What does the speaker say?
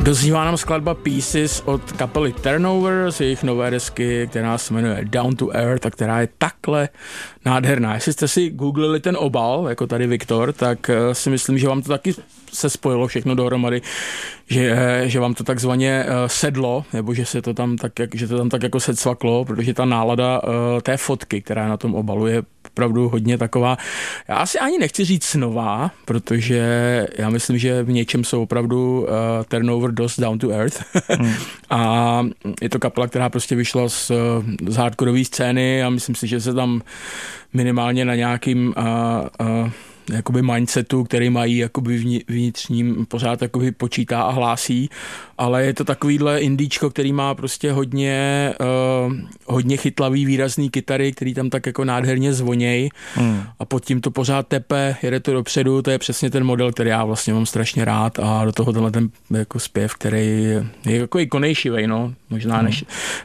Doznívá nám skladba Pieces od kapely Turnover z jejich nové desky, která se jmenuje Down to Earth a která je takhle nádherná. Jestli jste si googlili ten obal, jako tady Viktor, tak si myslím, že vám to taky se spojilo všechno dohromady, že vám to takzvaně sedlo, nebo že se to tam tak jako secvaklo, protože ta nálada té fotky, která na tom obalu je opravdu hodně taková, já asi ani nechci říct nová, protože já myslím, že v něčem jsou opravdu Turnover dost down to earth. A je to kapela, která prostě vyšla z hardkorové scény a myslím si, že se tam minimálně na nějakým jakoby mindsetu, který mají jakoby vnitřním pořád jakoby počítá a hlásí, ale je to takovýhle indíčko, který má prostě hodně chytlavý, výrazný kytary, který tam tak jako nádherně zvoněj a pod tím to pořád tepe, jede to dopředu, to je přesně ten model, který já vlastně mám strašně rád a do toho tenhle ten jako zpěv, který je jako ikonějšivej, no, možná